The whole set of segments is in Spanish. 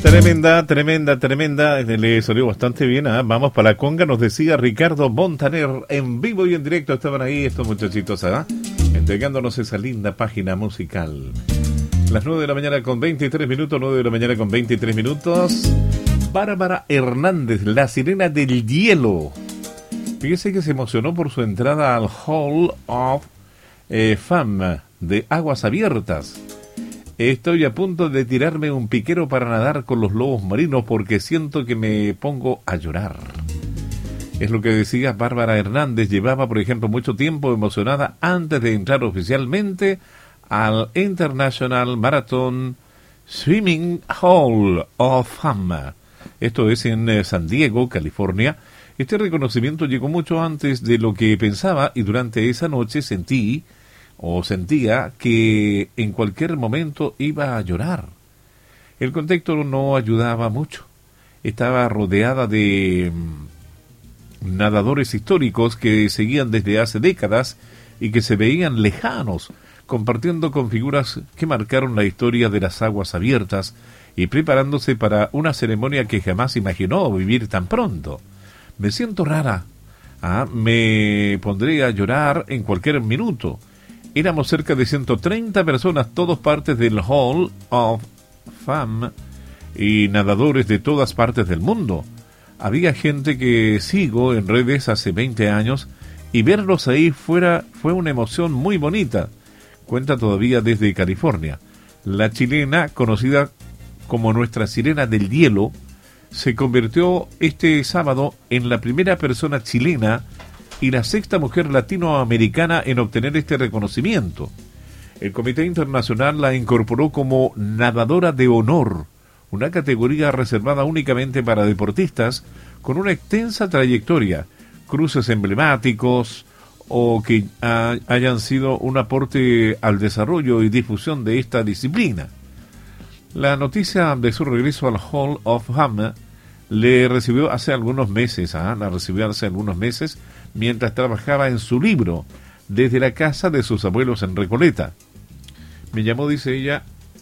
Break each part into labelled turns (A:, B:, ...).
A: Tremenda. Le salió bastante bien. ¿Ah? Vamos para la conga, nos decía Ricardo Montaner. En vivo y en directo estaban ahí estos muchachitos, ¿ah? Entregándonos esa linda página musical. Las 9 de la mañana con 23 minutos, 9 de la mañana con 23 minutos. Bárbara Hernández, la sirena del hielo. Fíjese que se emocionó por su entrada al Hall of Fame de Aguas Abiertas. Estoy a punto de tirarme un piquero para nadar con los lobos marinos porque siento que me pongo a llorar. Es lo que decía Bárbara Hernández. Llevaba, por ejemplo, mucho tiempo emocionada antes de entrar oficialmente al International Marathon Swimming Hall of Fame. Esto es en San Diego, California. Este reconocimiento llegó mucho antes de lo que pensaba y durante esa noche sentía que en cualquier momento iba a llorar. El contexto no ayudaba mucho. Estaba rodeada de nadadores históricos que seguían desde hace décadas y que se veían lejanos, compartiendo con figuras que marcaron la historia de las aguas abiertas y preparándose para una ceremonia que jamás imaginó vivir tan pronto. Me siento rara. Me pondré a llorar en cualquier minuto. Éramos cerca de 130 personas, todos partes del Hall of Fame y nadadores de todas partes del mundo. Había gente que sigo en redes hace 20 años y verlos ahí fue una emoción muy bonita. Cuenta todavía desde California. La chilena, conocida como nuestra sirena del hielo, se convirtió este sábado en la primera persona chilena y la sexta mujer latinoamericana en obtener este reconocimiento. El Comité Internacional la incorporó como nadadora de honor, una categoría reservada únicamente para deportistas con una extensa trayectoria, cruces emblemáticos o que hayan sido un aporte al desarrollo y difusión de esta disciplina. La noticia de su regreso al Hall of Fame la recibió hace algunos meses, mientras trabajaba en su libro, desde la casa de sus abuelos en Recoleta. Me llamó, dice ella,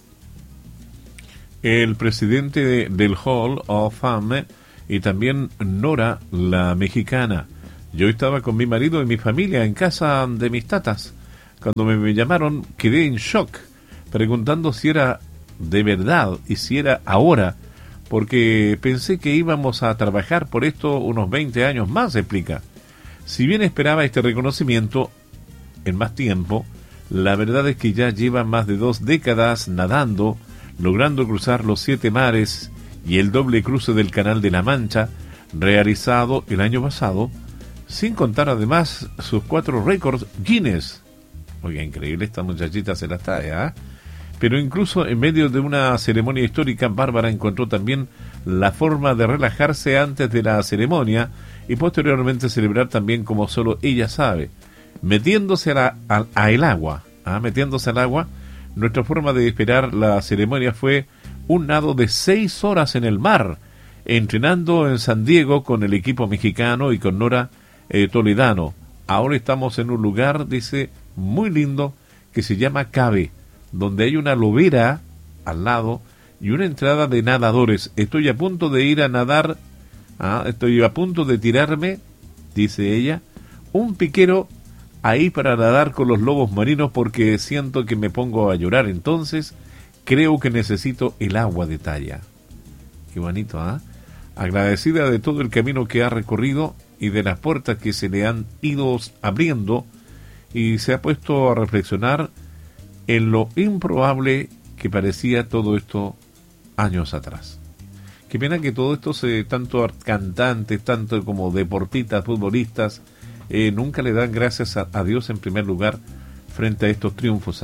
A: el presidente del Hall of Fame y también Nora, la mexicana. Yo estaba con mi marido y mi familia en casa de mis tatas. Cuando me llamaron quedé en shock, preguntando si era de verdad y si era ahora, porque pensé que íbamos a trabajar por esto unos 20 años más, explica. Si bien esperaba este reconocimiento en más tiempo, la verdad es que ya lleva más de 2 décadas nadando, logrando cruzar los 7 mares y el doble cruce del Canal de la Mancha, realizado el año pasado, sin contar además sus 4 récords Guinness. Oiga, increíble, esta muchachita se la trae, ¿ah? Pero incluso en medio de una ceremonia histórica, Bárbara encontró también la forma de relajarse antes de la ceremonia y posteriormente celebrar también como solo ella sabe, metiéndose al agua. Metiéndose al agua. Nuestra forma de esperar la ceremonia fue un nado de 6 horas en el mar, entrenando en San Diego con el equipo mexicano y con Nora Toledano. Ahora estamos en un lugar, dice, muy lindo, que se llama Cabe, donde hay una lobera al lado y una entrada de nadadores. Estoy a punto de ir a nadar, estoy a punto de tirarme, dice ella, un piquero ahí para nadar con los lobos marinos porque siento que me pongo a llorar. Entonces creo que necesito el agua, de talla. Qué bonito, Agradecida de todo el camino que ha recorrido y de las puertas que se le han ido abriendo, y se ha puesto a reflexionar en lo improbable que parecía todo esto años atrás. Qué pena que todo esto, tanto cantantes, tanto como deportistas, futbolistas, nunca le dan gracias a Dios en primer lugar frente a estos triunfos,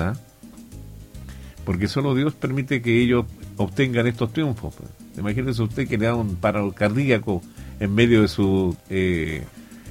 A: porque solo Dios permite que ellos obtengan estos triunfos. Imagínese usted que le da un paro cardíaco en medio de su en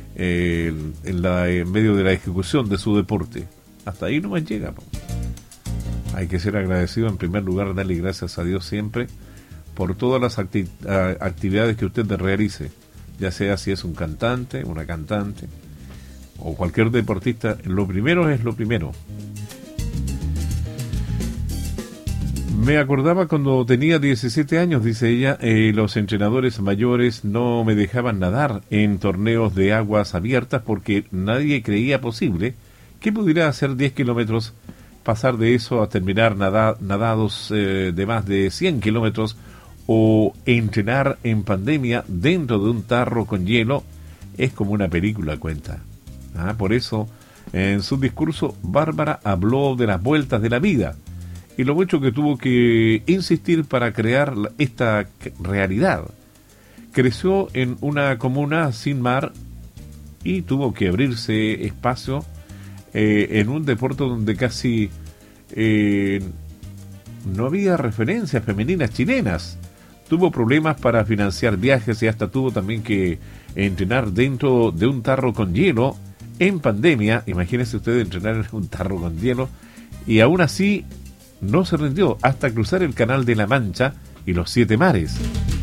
A: medio de la ejecución de su deporte. Hasta ahí no más llega. Hay que ser agradecido en primer lugar, darle gracias a Dios siempre por todas las actividades que usted realice, ya sea si es un cantante, una cantante o cualquier deportista. Lo primero es lo primero. Me acordaba cuando tenía 17 años, dice ella, los entrenadores mayores no me dejaban nadar en torneos de aguas abiertas porque nadie creía posible que pudiera hacer 10 kilómetros, pasar de eso a terminar nadados de más de 100 kilómetros o entrenar en pandemia dentro de un tarro con hielo. Es como una película, cuenta. Por eso, en su discurso, Bárbara habló de las vueltas de la vida y lo mucho que tuvo que insistir para crear esta realidad. Creció en una comuna sin mar y tuvo que abrirse espacio en un deporte donde casi no había referencias femeninas chilenas. Tuvo problemas para financiar viajes y hasta tuvo también que entrenar dentro de un tarro con hielo en pandemia. Imagínense ustedes entrenar en un tarro con hielo, y aún así no se rindió hasta cruzar el Canal de la Mancha y los 7 mares.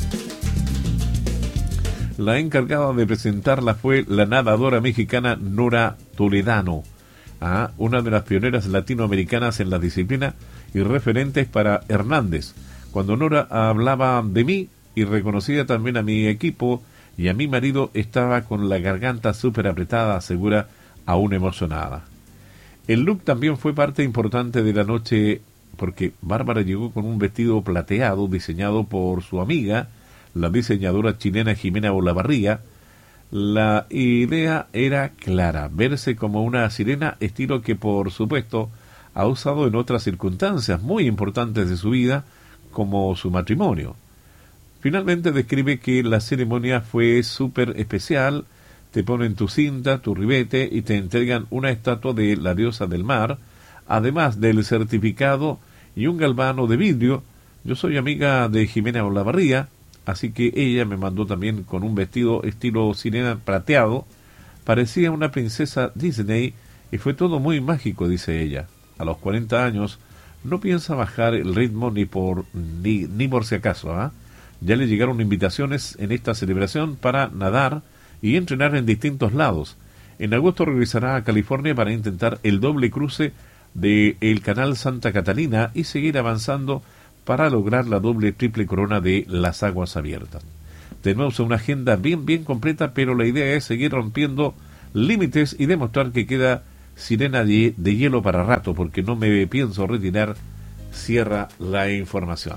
A: La encargada de presentarla fue la nadadora mexicana Nora Toledano, una de las pioneras latinoamericanas en la disciplina y referentes para Hernández. Cuando Nora hablaba de mí y reconocía también a mi equipo y a mi marido, estaba con la garganta súper apretada, asegura, aún emocionada. El look también fue parte importante de la noche porque Bárbara llegó con un vestido plateado diseñado por su amiga, la diseñadora chilena Jimena Olavarría. La idea era clara, verse como una sirena, estilo que por supuesto ha usado en otras circunstancias muy importantes de su vida, como su matrimonio. Finalmente describe que la ceremonia fue súper especial. Te ponen tu cinta, tu ribete y te entregan una estatua de la diosa del mar, además del certificado y un galvano de vidrio. Yo soy amiga de Jimena Olavarría, así que ella me mandó también con un vestido estilo sirena plateado. Parecía una princesa Disney y fue todo muy mágico, dice ella. A los 40 años no piensa bajar el ritmo ni por si acaso. Ya le llegaron invitaciones en esta celebración para nadar y entrenar en distintos lados. En agosto regresará a California para intentar el doble cruce del Canal Santa Catalina y seguir avanzando para lograr la triple corona de las aguas abiertas. Tenemos una agenda bien completa, pero la idea es seguir rompiendo límites y demostrar que queda sirena de hielo para rato, porque no me pienso retirar, cierra la información.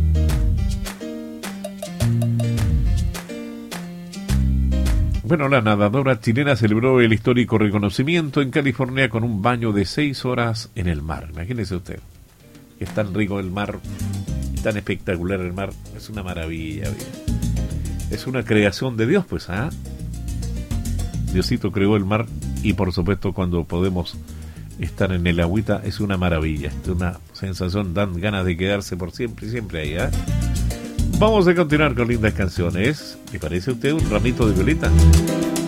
A: Bueno, la nadadora chilena celebró el histórico reconocimiento en California con un baño de 6 horas en el mar. Imagínese usted, es tan rico el mar, tan espectacular el mar, es una maravilla. Es una creación de Dios, pues, Diosito creó el mar y por supuesto cuando podemos estar en el agüita es una maravilla, es una sensación, dan ganas de quedarse por siempre ahí, Vamos a continuar con lindas canciones. ¿Le parece a usted un ramito de violeta?